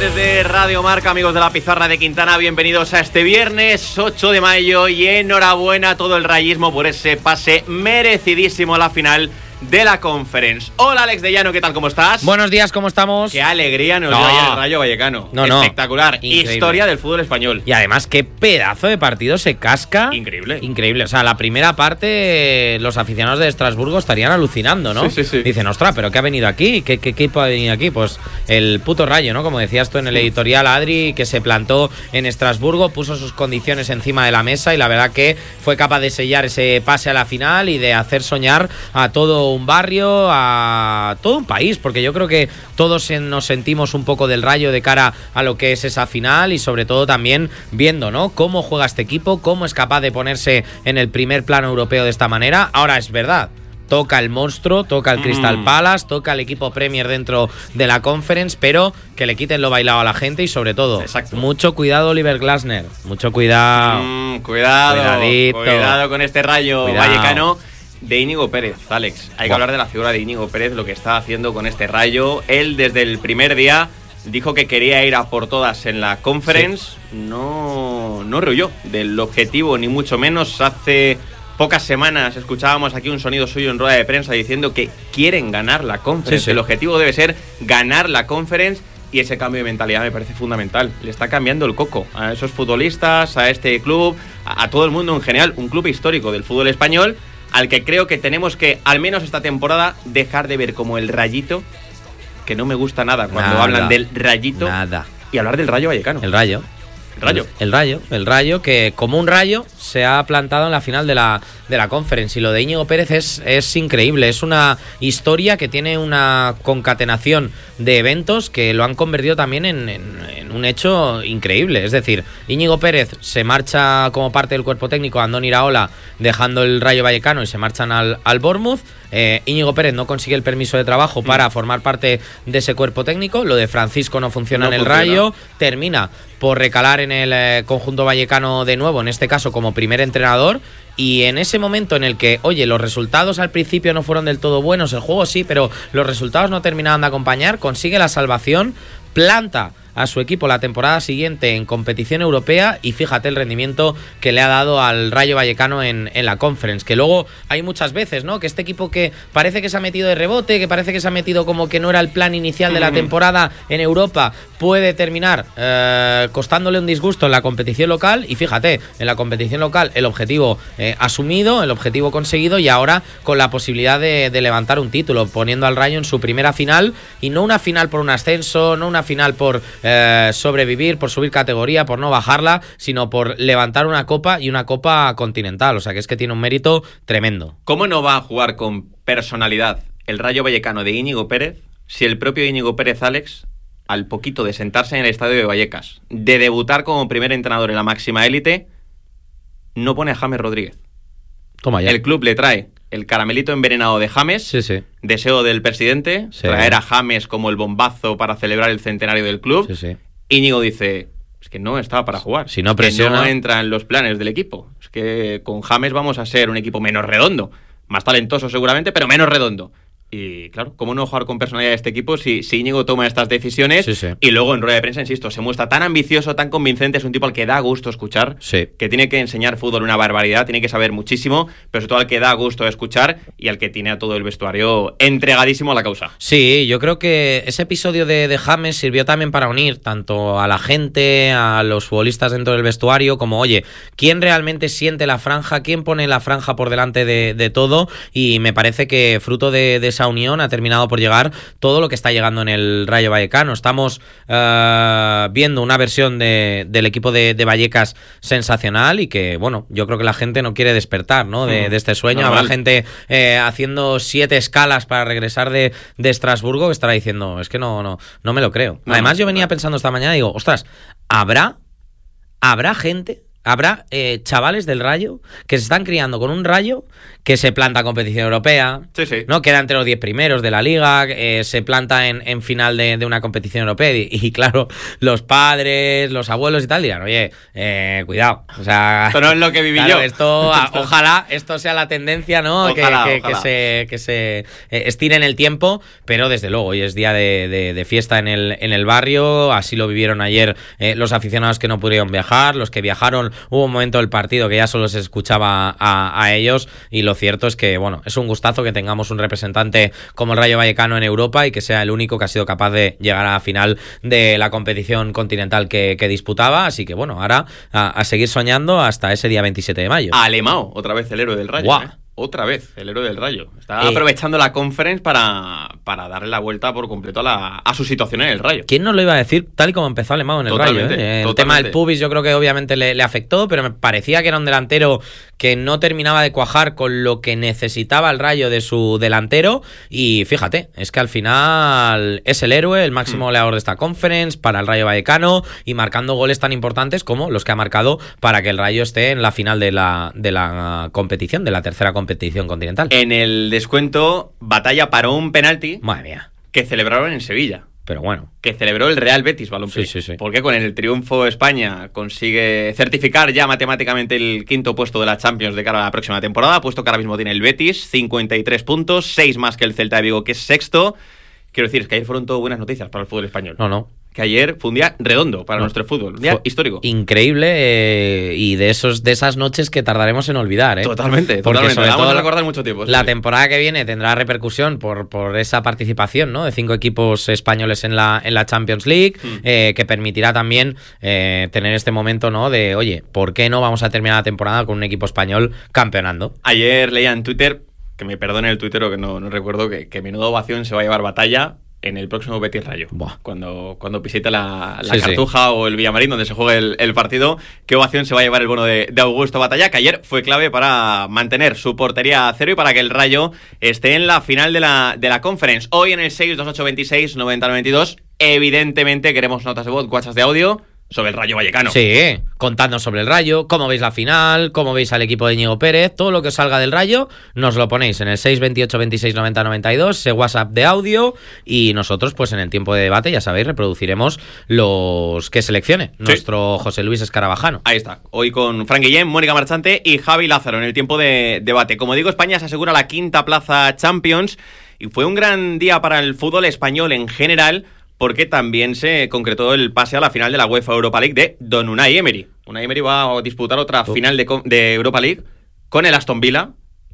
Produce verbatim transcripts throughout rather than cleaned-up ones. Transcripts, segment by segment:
desde Radio Marca, amigos de la Pizarra de Quintana, bienvenidos a este viernes ocho de mayo y enhorabuena a todo el rayismo por ese pase merecidísimo a la final de la Conference. Hola Alex de Llano, ¿qué tal? ¿Cómo estás? Buenos días, ¿cómo estamos? Qué alegría nos dio no. ayer el Rayo Vallecano. No, no. Espectacular. Increíble. Historia del fútbol español. Y además, qué pedazo de partido se casca. Increíble. Increíble. O sea, la primera parte, los aficionados de Estrasburgo estarían alucinando, ¿no? Sí, sí, sí. Dicen, ostras, ¿pero qué ha venido aquí? ¿Qué, qué equipo ha venido aquí? Pues el puto Rayo, ¿no? Como decías tú en el editorial, Adri, que se plantó en Estrasburgo, puso sus condiciones encima de la mesa y la verdad que fue capaz de sellar ese pase a la final y de hacer soñar a todo un barrio, a todo un país, porque yo creo que todos nos sentimos un poco del Rayo de cara a lo que es esa final y sobre todo también viendo, ¿no?, cómo juega este equipo, cómo es capaz de ponerse en el primer plano europeo de esta manera. Ahora es verdad, toca el monstruo, toca el Crystal Palace, toca el equipo Premier dentro de la Conference, pero que le quiten lo bailado a la gente y sobre todo, exacto, mucho cuidado Oliver Glasner, mucho cuidado. Mm, cuidado, Cuidadito. cuidado con este Rayo Cuidado. Vallecano de Íñigo Pérez, Alex. Hay que Buah. hablar de la figura de Íñigo Pérez, lo que está haciendo con este Rayo. Él desde el primer día dijo que quería ir a por todas en la Conference. Sí. No, no rehuyó del objetivo, ni mucho menos. Hace pocas semanas escuchábamos aquí un sonido suyo en rueda de prensa diciendo que quieren ganar la Conference. Sí, sí. El objetivo debe ser ganar la Conference. Y ese cambio de mentalidad me parece fundamental. Le está cambiando el coco a esos futbolistas, a este club, a, a todo el mundo en general. Un club histórico del fútbol español al que creo que tenemos que, al menos esta temporada, dejar de ver como el Rayito, que no me gusta nada cuando nada, hablan del Rayito, nada. Y hablar del Rayo Vallecano. El Rayo. El Rayo. El, el Rayo, el Rayo que como un rayo se ha plantado en la final de la, de la Conference. Y lo de Íñigo Pérez es, es increíble. Es una historia que tiene una concatenación de eventos que lo han convertido también en, en, en un hecho increíble. Es decir, Íñigo Pérez se marcha como parte del cuerpo técnico a Andoni Iraola, dejando el Rayo Vallecano y se marchan al, al Bournemouth. Eh, Íñigo Pérez no consigue el permiso de trabajo para formar parte de ese cuerpo técnico. Lo de Francisco no funciona no en el funciona. Rayo. Termina por recalar en el eh, conjunto vallecano de nuevo, en este caso como primer entrenador. Y en ese momento en el que, oye, los resultados al principio no fueron del todo buenos, el juego sí, pero los resultados no terminaban de acompañar, consigue la salvación, planta a su equipo la temporada siguiente en competición europea y fíjate el rendimiento que le ha dado al Rayo Vallecano en, en la Conference, que luego hay muchas veces, ¿no?, que este equipo que parece que se ha metido de rebote, que parece que se ha metido como que no era el plan inicial de la temporada en Europa, puede terminar eh, costándole un disgusto en la competición local y fíjate, en la competición local el objetivo eh, asumido, el objetivo conseguido y ahora con la posibilidad de, de levantar un título, poniendo al Rayo en su primera final y no una final por un ascenso, no una final por Eh, sobrevivir, por subir categoría, por no bajarla, sino por levantar una copa y una copa continental. O sea que es que tiene un mérito tremendo. ¿Cómo no va a jugar con personalidad el Rayo Vallecano de Íñigo Pérez si el propio Íñigo Pérez, Alex, al poquito de sentarse en el estadio de Vallecas, de debutar como primer entrenador en la máxima élite, no pone a James Rodríguez? Toma ya. El club le trae el caramelito envenenado de James, sí, sí. Deseo del presidente, sí. Traer a James como el bombazo para celebrar el centenario del club. Sí, sí. Íñigo dice, es que no estaba para jugar, si no es presiona, que no entra en los planes del equipo. Es que con James vamos a ser un equipo menos redondo, más talentoso seguramente, pero menos redondo. Y claro, ¿cómo no jugar con personalidad de este equipo si, si Íñigo toma estas decisiones? Sí, sí. Y luego en rueda de prensa, insisto, se muestra tan ambicioso, tan convincente, es un tipo al que da gusto escuchar, sí. Que tiene que enseñar fútbol una barbaridad, tiene que saber muchísimo, pero sobre todo al que da gusto escuchar y al que tiene a todo el vestuario entregadísimo a la causa. Sí, yo creo que ese episodio de, de James sirvió también para unir tanto a la gente, a los futbolistas dentro del vestuario, como, oye, ¿quién realmente siente la franja? ¿Quién pone la franja por delante de, de todo? Y me parece que fruto de, de esa unión ha terminado por llegar todo lo que está llegando en el Rayo Vallecano. Estamos uh, viendo una versión de, del equipo de, de Vallecas sensacional y que, bueno, yo creo que la gente no quiere despertar, ¿no?, de, de este sueño. Normal. Habrá gente eh, haciendo siete escalas para regresar de, de Estrasburgo que estará diciendo, es que no, no, no me lo creo. No, Además, yo venía pensando esta mañana y digo, ostras, ¿habrá, habrá gente habrá eh, chavales del Rayo que se están criando con un Rayo que se planta a competición europea, sí, sí. ¿no? Queda entre los diez primeros de la liga, eh, se planta en, en final de, de una competición europea y, y, claro, los padres, los abuelos y tal dirán, oye, eh, cuidado, o sea... Esto no es lo que viví claro, yo. Esto, a, ojalá esto sea la tendencia, ¿no? Ojalá, que, que, ojalá. que se, que se eh, estire en el tiempo, pero desde luego hoy es día de, de, de fiesta en el, en el barrio, así lo vivieron ayer eh, los aficionados que no pudieron viajar, los que viajaron, hubo un momento del partido que ya solo se escuchaba a, a ellos y lo cierto es que, bueno, es un gustazo que tengamos un representante como el Rayo Vallecano en Europa y que sea el único que ha sido capaz de llegar a la final de la competición continental que, que disputaba, así que bueno, ahora a, a seguir soñando hasta ese día veintisiete de mayo. Alemão, otra vez el héroe del Rayo. Guau. ¿eh? Otra vez, el héroe del Rayo. Está Eh. aprovechando la conference para, para darle la vuelta por completo a, la, a su situación en el Rayo. ¿Quién nos lo iba a decir tal y como empezó Alemão en el Totalmente, Rayo? ¿eh? El totalmente. tema del pubis yo creo que obviamente le, le afectó, pero me parecía que era un delantero que no terminaba de cuajar con lo que necesitaba el Rayo de su delantero y fíjate, es que al final es el héroe, el máximo Mm. goleador de esta conference para el Rayo Vallecano y marcando goles tan importantes como los que ha marcado para que el Rayo esté en la final de la, de la competición, de la tercera competición continental. En el descuento, Batalla paró un penalti Madre mía, que celebraron en Sevilla. pero bueno. Que celebró el Real Betis Balompié. Sí, sí, sí. Porque con el triunfo España consigue certificar ya matemáticamente el quinto puesto de la Champions de cara a la próxima temporada, puesto que ahora mismo tiene el Betis, cincuenta y tres puntos, seis más que el Celta de Vigo, que es sexto. Quiero decir, es que ayer fueron todo buenas noticias para el fútbol español. No, no. Que ayer fue un día redondo para No. nuestro fútbol, un día Fue histórico. Increíble eh, y de esos de esas noches que tardaremos en olvidar, ¿eh? Totalmente, Porque totalmente. sobre La vamos todo a recordar mucho tiempo. sí, La sí. temporada que viene tendrá repercusión por, por esa participación, ¿no? De cinco equipos españoles en la, en la Champions League, Mm. eh, que permitirá también eh, tener este momento, ¿no? De, oye, ¿por qué no vamos a terminar la temporada con un equipo español campeonando? Ayer leía en Twitter, que me perdone el tuitero que no, no recuerdo, que, que menuda ovación se va a llevar Batalla en el próximo Betis Rayo. Buah. Cuando, cuando visite la, la Sí, Cartuja sí. o el Villamarín, donde se juegue el, el partido, qué ovación se va a llevar el bono de, de Augusto Batalla, que ayer fue clave para mantener su portería a cero y para que el Rayo esté en la final de la, de la Conference. Hoy en el seis dos ocho veintiséis noventa noventa y dos, evidentemente queremos notas de voz, WhatsApp de audio sobre el Rayo Vallecano. Sí, contadnos sobre el Rayo, cómo veis la final, cómo veis al equipo de Íñigo Pérez, todo lo que os salga del Rayo, nos lo ponéis en el seis veintiocho veintiséis noventa noventa y dos, ese WhatsApp de audio, y nosotros, pues en el tiempo de debate, ya sabéis, reproduciremos los que seleccione nuestro José Luis Escarabajano. Ahí está, hoy con Frank Guillén, Mónica Marchante y Javi Lázaro en el tiempo de debate. Como digo, España se asegura la quinta plaza Champions y fue un gran día para el fútbol español en general, porque también se concretó el pase a la final de la UEFA Europa League de Don Unai Emery. Unai Emery va a disputar otra Oh. final de, co- de Europa League con el Aston Villa.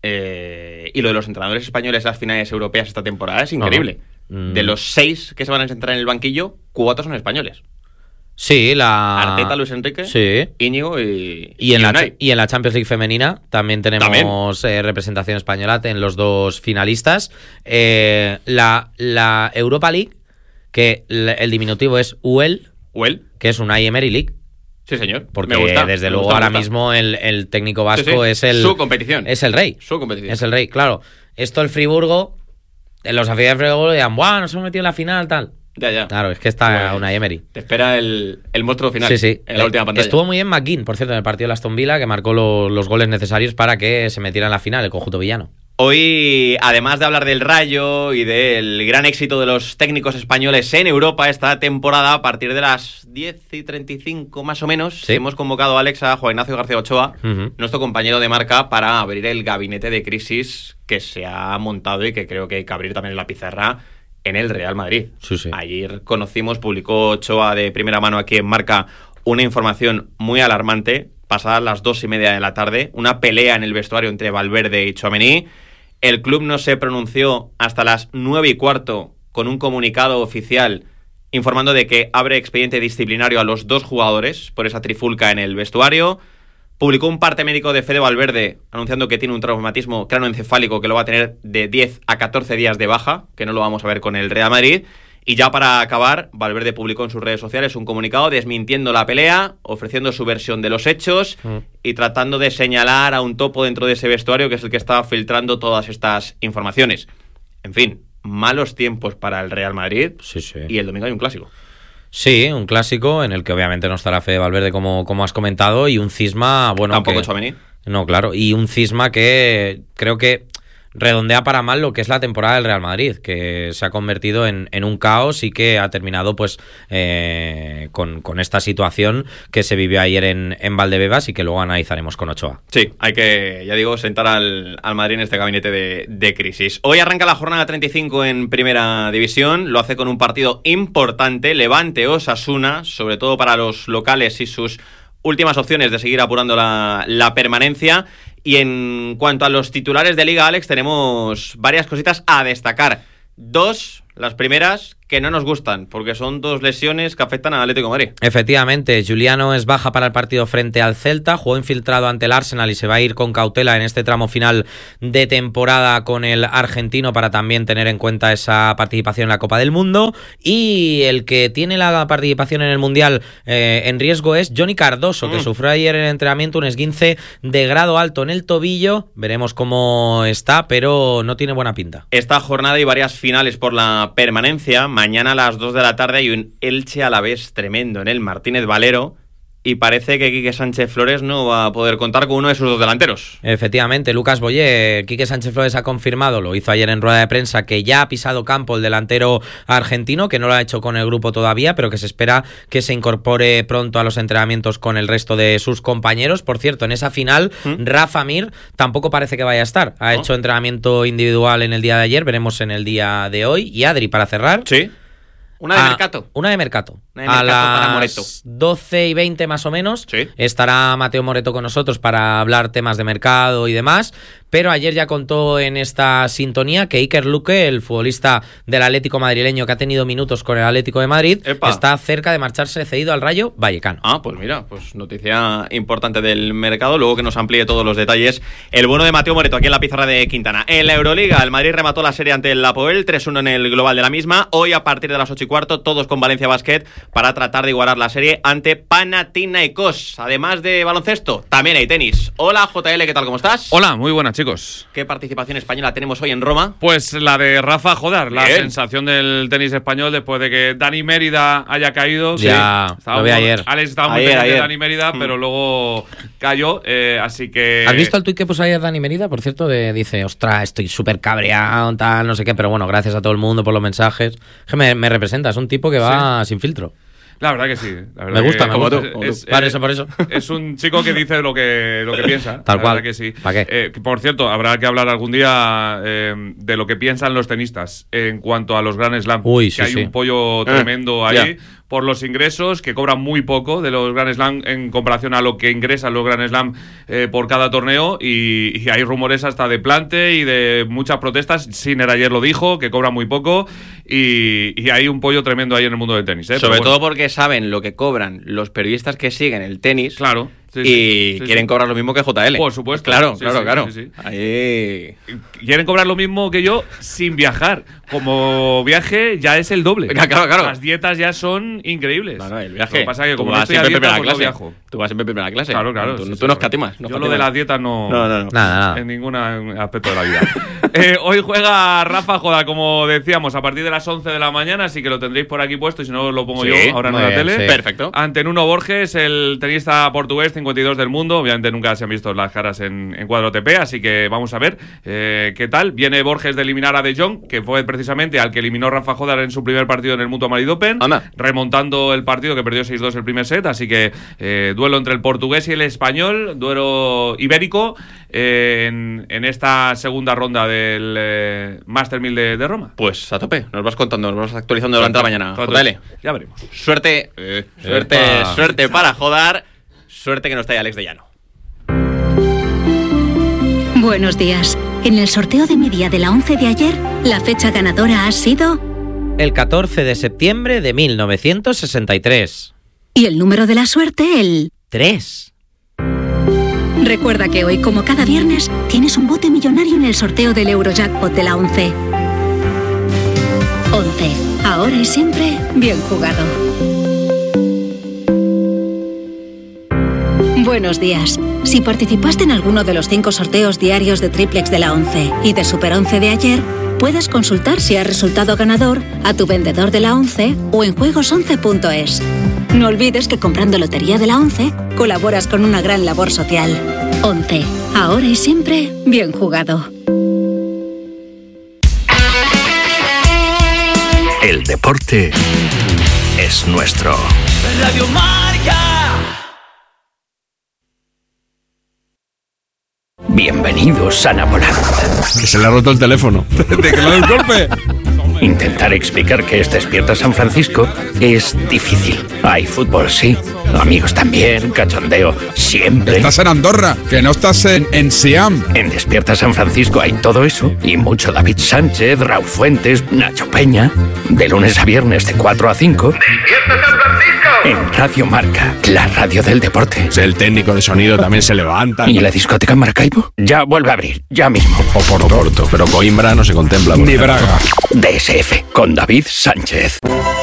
Eh, y lo de los entrenadores españoles en las finales europeas esta temporada es increíble. No, no. Mm. De los seis que se van a sentar en el banquillo, cuatro son españoles. Sí, la... Arteta, Luis Enrique, Sí. Íñigo y, Y en, la, Unai. y en la Champions League femenina también tenemos eh, representación española en los dos finalistas. Eh, la, la Europa League, que l- el diminutivo es U E L, Well, que es Unai Emery League, sí señor. porque Me gusta, desde me luego gusta, me ahora gusta. mismo el, el técnico Sí, vasco sí. es el Su competición. es el rey. Su competición. Es el rey, claro. Esto el Friburgo, eh, los aficionados de Friburgo dirán, ¡buah, nos hemos metido en la final, tal! Ya, ya. Claro, es que está Pues, Unai Emery. Te espera el, el monstruo final. Sí, sí. En la última pantalla. Estuvo muy bien McGinn, por cierto, en el partido de Aston Villa, que marcó lo- los goles necesarios para que se metiera en la final el conjunto villano. Hoy, además de hablar del Rayo y del gran éxito de los técnicos españoles en Europa esta temporada, a partir de las diez y treinta y cinco más o menos, Sí. hemos convocado a Alex, a Juan Ignacio García Ochoa, Ujú. nuestro compañero de marca, para abrir el gabinete de crisis que se ha montado y que creo que hay que abrir también en la pizarra en el Real Madrid. Sí, sí. Ayer conocimos, publicó Ochoa de primera mano aquí en Marca una información muy alarmante, pasadas las dos y media de la tarde, una pelea en el vestuario entre Valverde y Tchouaméni. El club no se pronunció hasta las nueve y cuarto con un comunicado oficial informando de que abre expediente disciplinario a los dos jugadores por esa trifulca en el vestuario. Publicó un parte médico de Fede Valverde anunciando que tiene un traumatismo cráneoencefálico que lo va a tener de diez a catorce días de baja, que no lo vamos a ver con el Real Madrid. Y ya para acabar, Valverde publicó en sus redes sociales un comunicado desmintiendo la pelea, ofreciendo su versión de los hechos Mm. y tratando de señalar a un topo dentro de ese vestuario que es el que estaba filtrando todas estas informaciones. En fin, malos tiempos para el Real Madrid Sí, sí. y el domingo hay un clásico. Sí, un clásico en el que obviamente no estará Fede Valverde como, como has comentado, y un cisma, bueno... Tampoco que, Tchouaméni. No, claro, y un cisma que creo que redondea para mal lo que es la temporada del Real Madrid, que se ha convertido en, en un caos y que ha terminado pues eh, con, con esta situación que se vivió ayer en, en Valdebebas y que luego analizaremos con Ochoa. Sí, hay que, ya digo, sentar al, al Madrid en este gabinete de, de crisis. Hoy arranca la jornada treinta y cinco en Primera División, lo hace con un partido importante, Levante-Osasuna, sobre todo para los locales y sus últimas opciones de seguir apurando la, la permanencia. Y en cuanto a los titulares de Liga, Alex, tenemos varias cositas a destacar. Dos, las primeras, que no nos gustan, porque son dos lesiones que afectan al Atlético de Madrid. Efectivamente, Giuliano es baja para el partido frente al Celta, jugó infiltrado ante el Arsenal y se va a ir con cautela en este tramo final de temporada con el argentino para también tener en cuenta esa participación en la Copa del Mundo. Y el que tiene la participación en el Mundial eh, en riesgo es Johnny Cardoso, mm. que sufrió ayer en el entrenamiento un esguince de grado alto en el tobillo. Veremos cómo está, pero no tiene buena pinta. Esta jornada y varias finales por la permanencia. Mañana a las dos de la tarde hay un Elche Alavés tremendo en el Martínez Valero y parece que Quique Sánchez Flores no va a poder contar con uno de sus dos delanteros. Efectivamente, Lucas Boyé, Quique Sánchez Flores ha confirmado, lo hizo ayer en rueda de prensa, que ya ha pisado campo el delantero argentino, que no lo ha hecho con el grupo todavía, pero que se espera que se incorpore pronto a los entrenamientos con el resto de sus compañeros. Por cierto, en esa final, ¿Mm? Rafa Mir tampoco parece que vaya a estar. Ha ¿Oh? hecho entrenamiento individual en el día de ayer, veremos en el día de hoy. Y Adri, para cerrar... Sí. Una de a, Mercato. Una de Mercato. Una de Mercato a para Moreto. las doce y veinte más o menos. Sí. Estará Mateo Moreto con nosotros para hablar temas de mercado y demás. Pero ayer ya contó en esta sintonía que Iker Luque, el futbolista del Atlético madrileño que ha tenido minutos con el Atlético de Madrid, Epa. está cerca de marcharse cedido al Rayo Vallecano. Ah, pues mira, pues noticia importante del mercado. Luego que nos amplíe todos los detalles el bueno de Mateo Moreto aquí en la pizarra de Quintana. En la Euroliga, el Madrid remató la serie ante el Apoel, tres uno en el global de la misma. Hoy a partir de las ocho y cuarto, todos con Valencia Basket para tratar de igualar la serie ante Panathinaikos. Además de baloncesto, también hay tenis. Hola J L, ¿qué tal? ¿Cómo estás? Hola, muy buenas chicos. ¿Qué participación española tenemos hoy en Roma? Pues la de Rafa Jodar, la Bien. sensación del tenis español después de que Dani Mérida haya caído. Ya, sí, lo vi ayer. Alex estaba muy Ayer, pendiente de ayer. Dani Mérida, Mm. pero luego cayó, eh, así que... ¿Has visto el tuit que puso ayer Dani Mérida? Por cierto, de, dice, ostras, estoy súper cabreado, tal, no sé qué, pero bueno, gracias a todo el mundo por los mensajes. Que me, me representa, es un tipo que va sin filtro. La verdad que sí. La verdad Me gusta, que me gusta. es- Como es- tú. Por es- eso, por eso. Es un chico que dice lo que, lo que piensa. Tal la cual. verdad que sí. ¿Para qué? Eh, que, por cierto, habrá que hablar algún día eh, de lo que piensan los tenistas en cuanto a los Grand Slam. Uy, que sí, hay sí. un pollo tremendo Eh, ahí. ya. Por los ingresos, que cobran muy poco de los Grand Slam en comparación a lo que ingresan los Grand Slam eh, por cada torneo. Y, y hay rumores hasta de plante y de muchas protestas. Sinner ayer lo dijo, que cobran muy poco. Y, y hay un pollo tremendo ahí en el mundo del tenis. ¿eh? Sobre Pero bueno, todo porque saben lo que cobran los periodistas que siguen el tenis. Claro. Sí, y sí, sí, quieren sí. cobrar lo mismo que J L. Por supuesto. Claro, Sí, claro, sí, claro. sí, sí. Ahí. Quieren cobrar lo mismo que yo sin viajar. Como viaje ya es el doble. Claro, claro, claro. Las dietas ya son increíbles. Claro, el viaje. Lo que pasa es que Tú como no vas estoy a siempre en dieta, primera pues no clase. viajo. Tú vas siempre en primera clase. Claro, claro. Tú, sí, tú sí, no claro. escatimas. No Yo lo de escatimas. las dietas no. No, no, no. Nada, nada. En ningún aspecto de la vida. eh, hoy juega Rafa Joda, como decíamos, a partir de las once de la mañana, así que lo tendréis por aquí puesto y si no lo pongo Sí, yo ahora en muy la bien, tele. sí. Perfecto. Ante Nuno Borges, el tenista portugués, cincuenta y dos del mundo. Obviamente nunca se han visto las caras en, en cuadro T P, así que vamos a ver eh, qué tal. Viene Borges de eliminar a De Jong, que fue precisamente al que eliminó Rafa Jodar en su primer partido en el Mutua Madrid Open, Anda. remontando el partido que perdió seis dos el primer set, así que eh, duelo entre el portugués y el español, duelo ibérico eh, en, en esta segunda ronda del eh, Master mil de, de Roma. Pues a tope. Nos vas contando, nos vas actualizando durante la mañana. Trato- J L. Ya veremos. Suerte. eh, suerte, Epa. suerte para Jodar. Suerte que no está ahí Alex de Llano. Buenos días. En el sorteo de mi día de la once de ayer, la fecha ganadora ha sido... El catorce de septiembre de mil novecientos sesenta y tres. Y el número de la suerte, el... Tres. Recuerda que hoy, como cada viernes, tienes un bote millonario en el sorteo del Eurojackpot de la once. once. Ahora y siempre, bien jugado. Buenos días. Si participaste en alguno de los cinco sorteos diarios de Triplex de la once y de Super once de ayer, Puedes consultar si ha resultado ganador a tu vendedor de la once o en juegos once punto es. No olvides que comprando Lotería de la once colaboras con una gran labor social. once. Ahora y siempre, bien jugado. El deporte es nuestro. Radio Marca. Bienvenidos a Napoland. Que se le ha roto el teléfono. ¿De que le da un golpe? Intentar explicar que es Despierta San Francisco es difícil. Hay fútbol, sí. Amigos también, cachondeo, siempre. Estás en Andorra, que no estás en, en Siam. En Despierta San Francisco hay todo eso y mucho David Sánchez, Raúl Fuentes, Nacho Peña. De lunes a viernes de cuatro a cinco. ¡Despierta San Francisco! En Radio Marca, la radio del deporte. El técnico de sonido también se levanta. ¿Y la discoteca Maracaibo? Ya vuelve a abrir, ya mismo. O por Porto, pero Coimbra no se contempla. Ni Braga. D S F, con David Sánchez.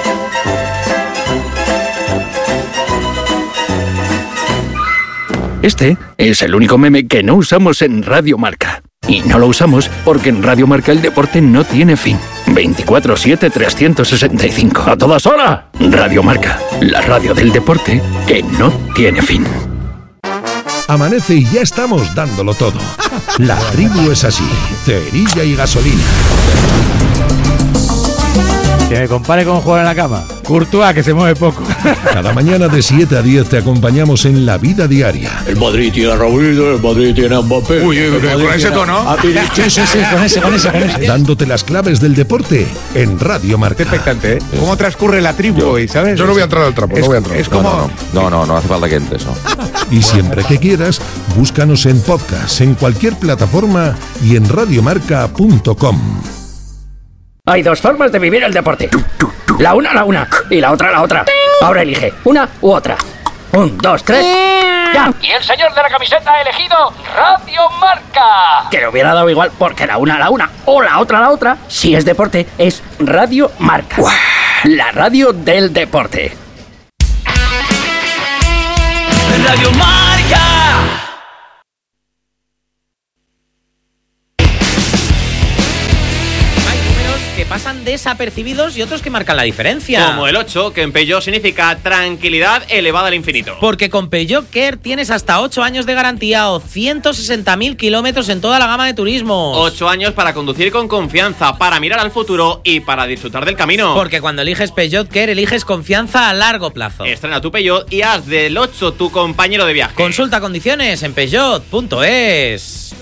Este es el único meme que no usamos en Radio Marca. Y no lo usamos porque en Radio Marca el deporte no tiene fin. veinticuatro siete trescientos sesenta y cinco. ¡A todas horas! Radio Marca, la radio del deporte que no tiene fin. Amanece y ya estamos dándolo todo. La tribu es así, cerilla y gasolina. Que me compare con jugar en la cama. Courtois, que se mueve poco. Cada mañana de siete a diez te acompañamos en la vida diaria. El Madrid tiene a Raulito, el Madrid tiene a Mbappé. Uy, uy, con ese tono. Sí, sí, sí, con ese, con ese, con ese. Dándote las claves del deporte en Radio Marca. Expectante, ¿eh? ¿Cómo transcurre la tribu hoy, sabes? Yo no voy a entrar al trapo, es, no voy a entrar. Es como... No, no, no, no, no hace falta que entres, no. Y siempre que quieras, búscanos en podcast, en cualquier plataforma y en radiomarca punto com. Hay dos formas de vivir el deporte. La una, la una. Y la otra, la otra. Ahora elige una u otra. Un, dos, tres. ¡Ya! Y el señor de la camiseta ha elegido Radio Marca. Que le hubiera dado igual porque la una, la una. O la otra, la otra. Si es deporte, es Radio Marca. ¡Uah! La radio del deporte. Radio Marca. Que pasan desapercibidos y otros que marcan la diferencia. Como el ocho, que en Peugeot significa tranquilidad elevada al infinito. Porque con Peugeot Care tienes hasta ocho años de garantía o ciento sesenta mil kilómetros en toda la gama de turismos. ocho años para conducir con confianza, para mirar al futuro y para disfrutar del camino. Porque cuando eliges Peugeot Care, eliges confianza a largo plazo. Estrena tu Peugeot y haz del ocho tu compañero de viaje. Consulta condiciones en peugeot punto es.